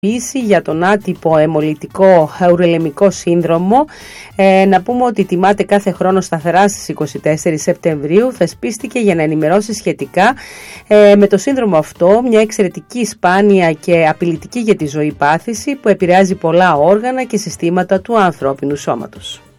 για τον άτυπο αιμολυτικό ουρελαιμικό σύνδρομο. Να πούμε ότι τιμάται κάθε χρόνο σταθερά στις 24 Σεπτεμβρίου. Θεσπίστηκε για να ενημερώσει σχετικά με το σύνδρομο αυτό, μια εξαιρετική, σπάνια και απειλητική για τη ζωή πάθηση που επηρεάζει πολλά όργανα και συστήματα του ανθρώπινου σώματος.